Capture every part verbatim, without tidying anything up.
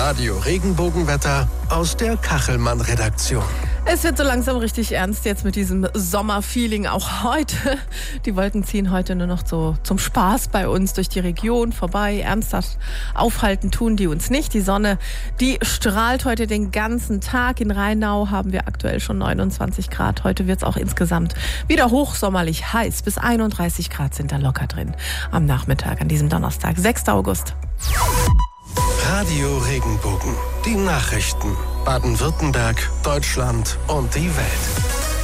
Radio Regenbogenwetter aus der Kachelmann-Redaktion. Es wird so langsam richtig ernst jetzt mit diesem Sommerfeeling auch heute. Die Wolken ziehen heute nur noch so zum Spaß bei uns durch die Region vorbei. Ernsthaft aufhalten tun die uns nicht. Die Sonne, die strahlt heute den ganzen Tag. In Rheinau haben wir aktuell schon neunundzwanzig Grad. Heute wird es auch insgesamt wieder hochsommerlich heiß. Bis einunddreißig Grad sind da locker drin am Nachmittag an diesem Donnerstag, sechster August. Radio Regenbogen, die Nachrichten. Baden-Württemberg, Deutschland und die Welt.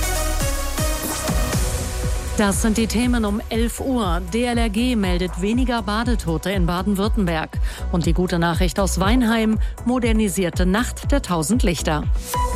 Das sind die Themen um elf Uhr. D L R G meldet weniger Badetote in Baden-Württemberg. Und die gute Nachricht aus Weinheim: modernisierte Nacht der tausend Lichter.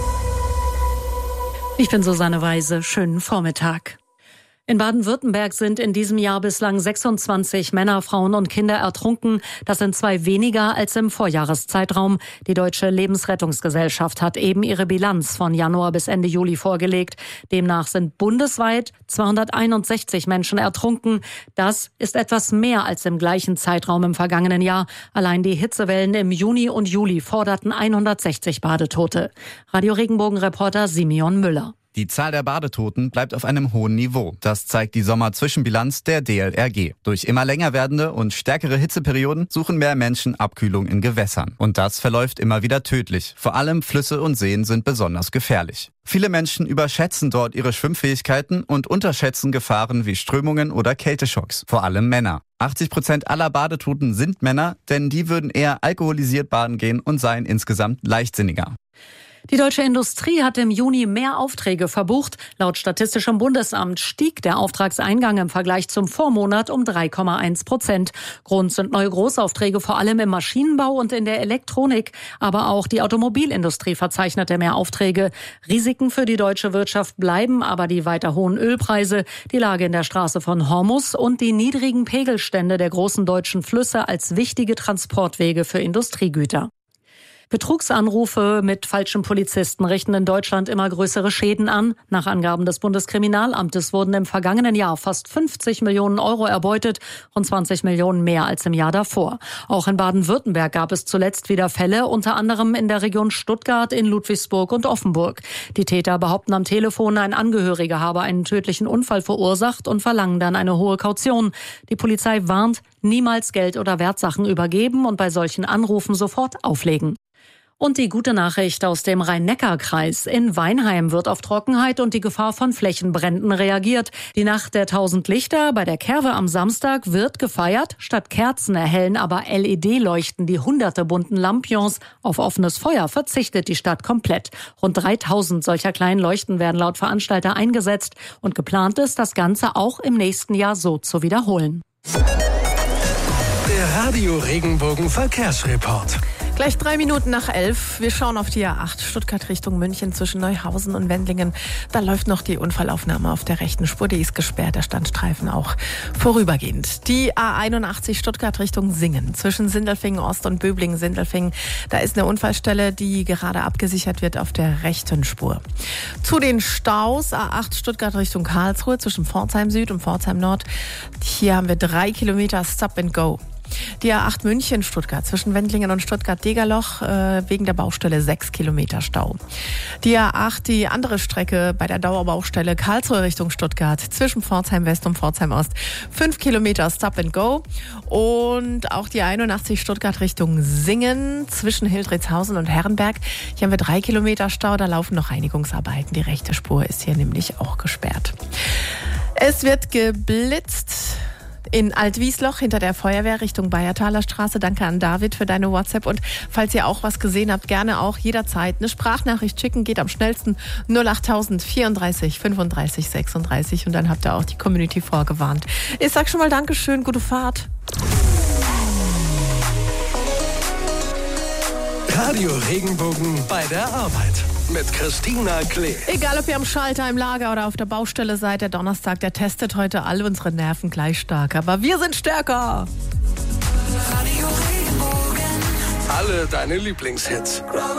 Ich bin Susanne Weise. Schönen Vormittag. In Baden-Württemberg sind in diesem Jahr bislang sechsundzwanzig Männer, Frauen und Kinder ertrunken. Das sind zwei weniger als im Vorjahreszeitraum. Die Deutsche Lebensrettungsgesellschaft hat eben ihre Bilanz von Januar bis Ende Juli vorgelegt. Demnach sind bundesweit zweihunderteinundsechzig Menschen ertrunken. Das ist etwas mehr als im gleichen Zeitraum im vergangenen Jahr. Allein die Hitzewellen im Juni und Juli forderten hundertsechzig Badetote. Radio Regenbogen-Reporter Simeon Müller. Die Zahl der Badetoten bleibt auf einem hohen Niveau. Das zeigt die Sommerzwischenbilanz der D L R G. Durch immer länger werdende und stärkere Hitzeperioden suchen mehr Menschen Abkühlung in Gewässern. Und das verläuft immer wieder tödlich. Vor allem Flüsse und Seen sind besonders gefährlich. Viele Menschen überschätzen dort ihre Schwimmfähigkeiten und unterschätzen Gefahren wie Strömungen oder Kälteschocks. Vor allem Männer. achtzig Prozent aller Badetoten sind Männer, denn die würden eher alkoholisiert baden gehen und seien insgesamt leichtsinniger. Die deutsche Industrie hat im Juni mehr Aufträge verbucht. Laut Statistischem Bundesamt stieg der Auftragseingang im Vergleich zum Vormonat um drei Komma eins Prozent. Grund sind neue Großaufträge vor allem im Maschinenbau und in der Elektronik. Aber auch die Automobilindustrie verzeichnete mehr Aufträge. Risiken für die deutsche Wirtschaft bleiben aber die weiter hohen Ölpreise, die Lage in der Straße von Hormuz und die niedrigen Pegelstände der großen deutschen Flüsse als wichtige Transportwege für Industriegüter. Betrugsanrufe mit falschen Polizisten richten in Deutschland immer größere Schäden an. Nach Angaben des Bundeskriminalamtes wurden im vergangenen Jahr fast fünfzig Millionen Euro erbeutet, rund zwanzig Millionen mehr als im Jahr davor. Auch in Baden-Württemberg gab es zuletzt wieder Fälle, unter anderem in der Region Stuttgart, in Ludwigsburg und Offenburg. Die Täter behaupten am Telefon, ein Angehöriger habe einen tödlichen Unfall verursacht und verlangen dann eine hohe Kaution. Die Polizei warnt, niemals Geld oder Wertsachen übergeben und bei solchen Anrufen sofort auflegen. Und die gute Nachricht aus dem Rhein-Neckar-Kreis. In Weinheim wird auf Trockenheit und die Gefahr von Flächenbränden reagiert. Die Nacht der tausend Lichter bei der Kerwe am Samstag wird gefeiert. Statt Kerzen erhellen aber L E D-Leuchten die hunderte bunten Lampions. Auf offenes Feuer verzichtet die Stadt komplett. Rund dreitausend solcher kleinen Leuchten werden laut Veranstalter eingesetzt. Und geplant ist, das Ganze auch im nächsten Jahr so zu wiederholen. Der Radio Regenbogen Verkehrsreport. Gleich drei Minuten nach elf. Wir schauen auf die A acht Stuttgart Richtung München zwischen Neuhausen und Wendlingen. Da läuft noch die Unfallaufnahme auf der rechten Spur. Die ist gesperrt, der Standstreifen auch vorübergehend. Die A einundachtzig Stuttgart Richtung Singen zwischen Sindelfingen Ost und Böblingen-Sindelfingen. Da ist eine Unfallstelle, die gerade abgesichert wird auf der rechten Spur. Zu den Staus A acht Stuttgart Richtung Karlsruhe zwischen Pforzheim Süd und Pforzheim Nord. Hier haben wir drei Kilometer Stop and Go. Die A acht München-Stuttgart zwischen Wendlingen und Stuttgart-Degerloch äh, wegen der Baustelle sechs Kilometer Stau. Die A acht, die andere Strecke bei der Dauerbaustelle Karlsruhe Richtung Stuttgart zwischen Pforzheim West und Pforzheim Ost fünf Kilometer Stop and Go. Und auch die einundachtzig Stuttgart Richtung Singen zwischen Hildritzhausen und Herrenberg. Hier haben wir drei Kilometer Stau, da laufen noch Reinigungsarbeiten. Die rechte Spur ist hier nämlich auch gesperrt. Es wird geblitzt in Altwiesloch hinter der Feuerwehr Richtung Bayertaler Straße. Danke an David für deine WhatsApp. Und falls ihr auch was gesehen habt, gerne auch jederzeit eine Sprachnachricht schicken. Geht am schnellsten null achttausend vierunddreißig fünfunddreißig sechsunddreißig. Und dann habt ihr auch die Community vorgewarnt. Ich sag schon mal Dankeschön, gute Fahrt. Radio Regenbogen bei der Arbeit mit Christina Klee. Egal, ob ihr am Schalter, im Lager oder auf der Baustelle seid, der Donnerstag, der testet heute all unsere Nerven gleich stark. Aber wir sind stärker. Radio Regenbogen. Alle deine Lieblingshits.